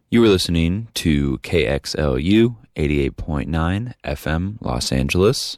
You were listening to KXLU 88.9 FM Los Angeles.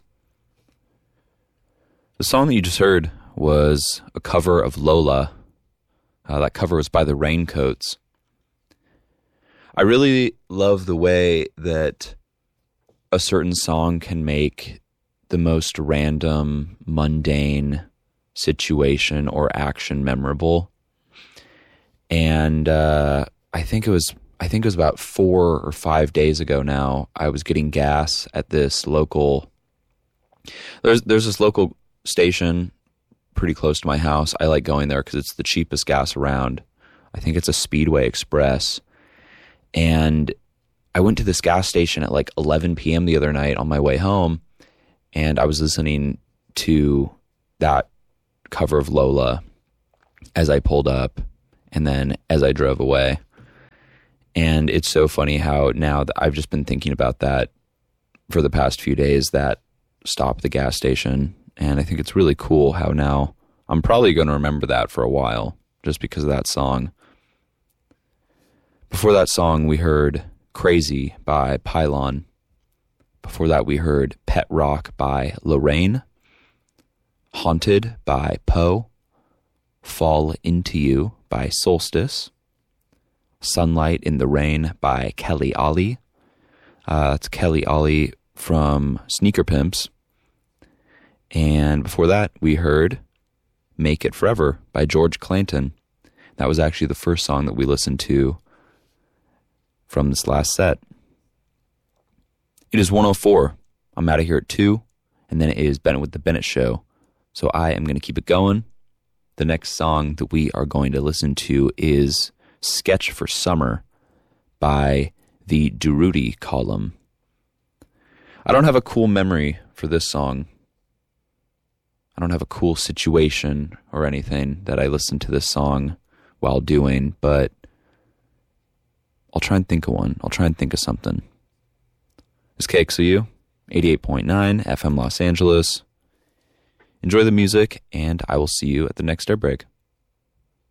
The song that you just heard was a cover of Lola. That cover was by the Raincoats. I really love the way that a certain song can make the most random, mundane situation or action memorable. And I think it was about 4 or 5 days ago now, I was getting gas at this local, there's this local station pretty close to my house. I like going there because it's the cheapest gas around. I think it's a Speedway Express. And I went to this gas station at like 11 p.m. the other night on my way home, and I was listening to that cover of Lola as I pulled up and then as I drove away. And it's so funny how now that I've just been thinking about that for the past few days, that stop at the gas station. And I think it's really cool how now I'm probably going to remember that for a while just because of that song. Before that song, we heard Crazy by Pylon. Before that, we heard Pet Rock by Lorraine. Haunted by Poe. Fall Into You by Solstice. Sunlight in the Rain by Kelly Ollie. That's Kelly Ollie from Sneaker Pimps. And before that, we heard Make It Forever by George Clanton. That was actually the first song that we listened to from this last set. It is 1:04. I'm out of here at 2, and then it is Bennett with the Bennett Show. So I am going to keep it going. The next song that we are going to listen to is Sketch for Summer by the Durutti Column. I don't have a cool memory for this song. I don't have a cool situation or anything that I listened to this song while doing, but I'll try and think of one. I'll try and think of something. It's KXLU, 88.9 FM Los Angeles. Enjoy the music, and I will see you at the next air break.